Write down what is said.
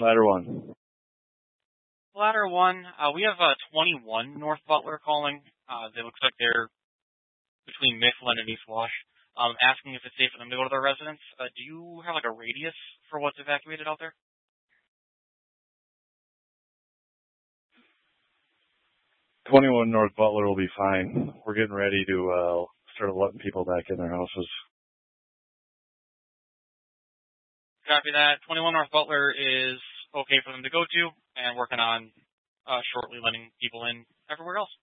Ladder 1. Ladder 1, we have 21 North Butler calling. It looks like they're between Mifflin and East Wash, asking if it's safe for them to go to their residence. Do you have like a radius for what's evacuated out there? 21 North Butler will be fine. We're getting ready to start letting people back in their houses. Copy that. 21 North Butler is okay for them to go to, and working on shortly letting people in everywhere else.